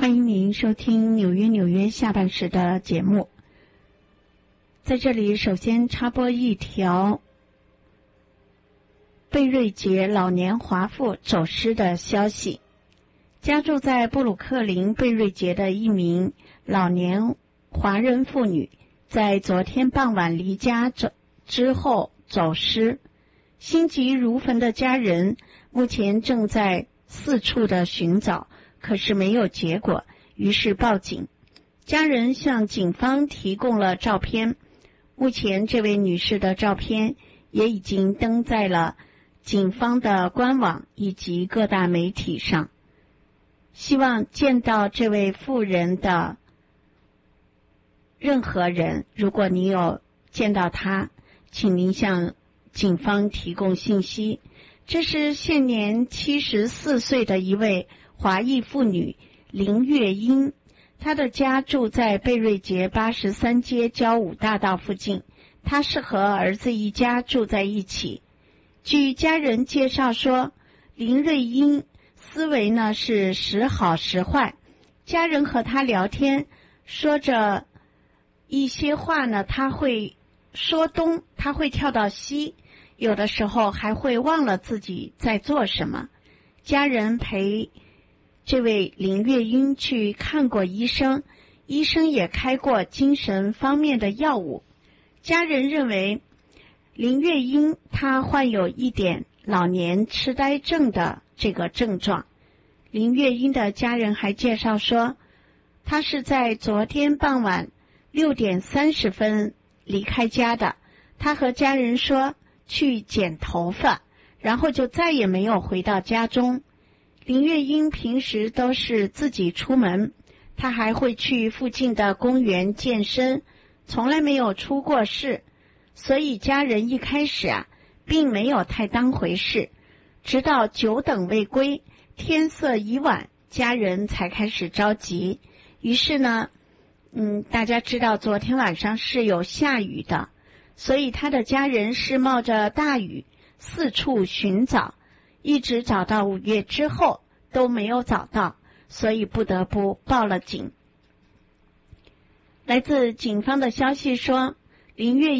欢迎您收听纽约下半时的节目。在这里首先插播一条贝瑞杰老年华妇走失的消息。家住在布鲁克林贝瑞杰的一名老年华人妇女在昨天傍晚离家之后走失，心急如焚的家人目前正在四处的寻找，可是没有结果，于是报警。家人向警方提供了照片，目前这位女士的照片也已经登在了警方的官网以及各大媒体上。希望见到这位妇人的任何人，如果你有见到她，请您向警方提供信息。这是现年74岁的一位华裔妇女林月英，她的家住在贝瑞杰83街交武大道附近，她是和儿子一家住在一起。据家人介绍说，林瑞英思维呢是时好时坏，家人和她聊天说着一些话呢，她会说东，她会跳到西，有的时候还会忘了自己在做什么。家人陪这位林月英去看过医生，医生也开过精神方面的药物。家人认为林月英她患有一点老年痴呆症的这个症状。林月英的家人还介绍说，她是在昨天傍晚6点30分离开家的。她和家人说去剪头发，然后就再也没有回到家中。林月英平时都是自己出门，她还会去附近的公园健身，从来没有出过事，所以家人一开始并没有太当回事，直到久等未归，天色已晚，家人才开始着急。于是呢，大家知道昨天晚上是有下雨的，所以他的家人是冒着大雨四处寻找，一直找到5月之后都没有找到，所以不得不报了警。来自警方的消息说，林月